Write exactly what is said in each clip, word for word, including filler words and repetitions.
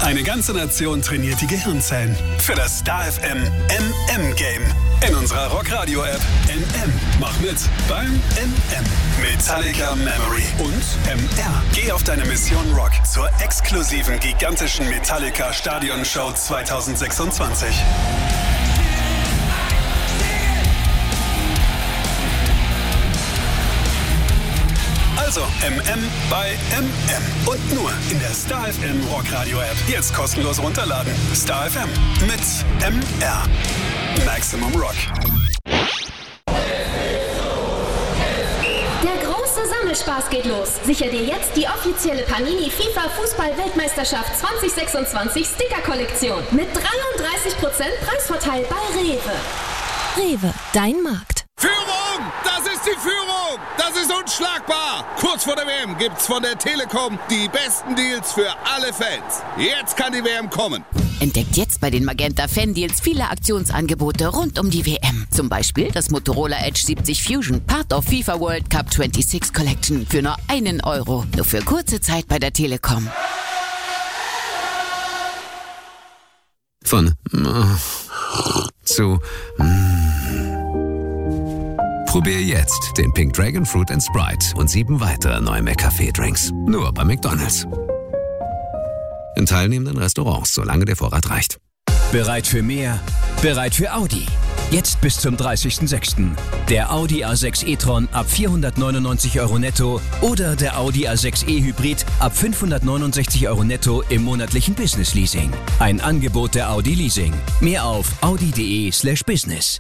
Eine ganze Nation trainiert die Gehirnzellen für das Star F M M M-Game. In unserer Rockradio-App M M. Mach mit beim M M. Metallica Memory und M R. Geh auf deine Mission Rock zur exklusiven gigantischen Metallica Stadionshow zwanzig sechsundzwanzig. Also M M bei M M. Und nur in der Star F M Rockradio App. Jetzt kostenlos runterladen. Star F M mit M R. Maximum Rock. Der große Sammelspaß geht los. Sicher dir jetzt die offizielle Panini FIFA Fußball-Weltmeisterschaft zwanzig sechsundzwanzig Sticker-Kollektion. Mit dreiunddreißig Prozent Preisvorteil bei Rewe. Rewe, dein Markt. Führung! Das ist die Führung! Das ist unschlagbar! Kurz vor der W M gibt's von der Telekom die besten Deals für alle Fans. Jetzt kann die W M kommen. Entdeckt jetzt bei den Magenta Fan-Deals viele Aktionsangebote rund um die W M. Zum Beispiel das Motorola Edge siebzig Fusion, Part of FIFA World Cup sechsundzwanzig Collection für nur einen Euro. Nur für kurze Zeit bei der Telekom. Von zu Probier jetzt den Pink Dragon Fruit and Sprite und sieben weitere neue McCafé-Drinks. Nur bei McDonald's. In teilnehmenden Restaurants, solange der Vorrat reicht. Bereit für mehr? Bereit für Audi. Jetzt bis zum dreißigsten sechsten Der Audi A sechs e-tron ab vierhundertneunundneunzig Euro netto oder der Audi A sechs e-Hybrid ab fünfhundertneunundsechzig Euro netto im monatlichen Business Leasing. Ein Angebot der Audi Leasing. Mehr auf audi.de slash business.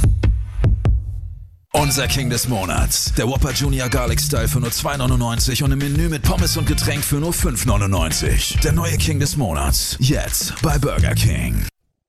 Unser King des Monats. Der Whopper Junior Garlic Style für nur zwei neunundneunzig und im Menü mit Pommes und Getränk für nur fünf neunundneunzig. Der neue King des Monats. Jetzt bei Burger King.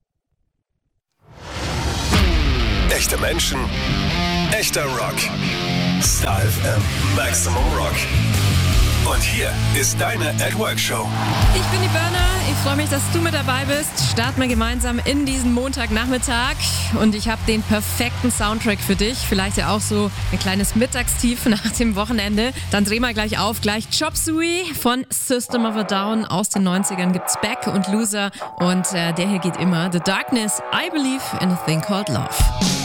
Echte Menschen, echter Rock. Star F M Maximum Rock. Und hier ist deine At Work Show. Ich bin die Burner. Ich freue mich, dass du mit dabei bist. Starten wir gemeinsam in diesen Montagnachmittag. Und ich habe den perfekten Soundtrack für dich. Vielleicht ja auch so ein kleines Mittagstief nach dem Wochenende. Dann drehen wir gleich auf. Gleich Chop Suey von System of a Down. Aus den neunzigern gibt's Back und Loser. Und äh, der hier geht immer. The Darkness, I Believe in a Thing Called Love.